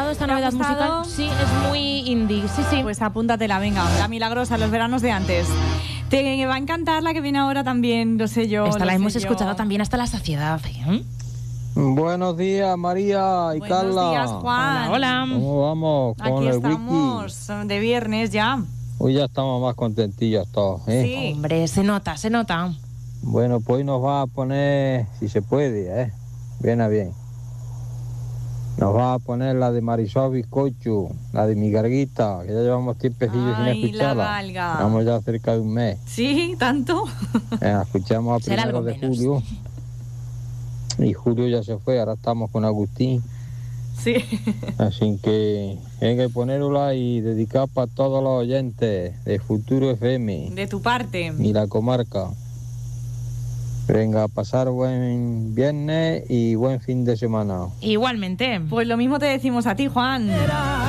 gustado esta ¿Te ha novedad gustado? musical? Sí, es muy indie. Sí, sí. Pues apúntatela, venga, La Milagrosa, los veranos de antes. Te va a encantar la que viene ahora también, lo sé yo. Esta la lo hemos sé yo. escuchado también hasta la saciedad. Buenos días, María y Buenos Carla. días, Juan. Hola, hola. ¿Cómo vamos con Aquí el estamos, wiki? de viernes ya. Hoy ya estamos más contentillos todos, ¿eh? Sí. Hombre, se nota, se nota. Bueno, pues hoy nos va a poner, si se puede, ¿eh? Bien a bien. Nos va a poner la de Marisol Bizcocho, la de Mi Garguita, que ya llevamos tiempecillos sin Ay, la escucharla. galga. Llevamos ya cerca de un mes. Sí, tanto. Escuchamos a Será algo primeros de menos. julio. Y Julio ya se fue, ahora estamos con Agustín. Sí. Así que hay que ponerla y dedicar para todos los oyentes de Futuro FM De tu parte. y la comarca. Venga, a pasar buen viernes y buen fin de semana. Igualmente. Pues lo mismo te decimos a ti, Juan.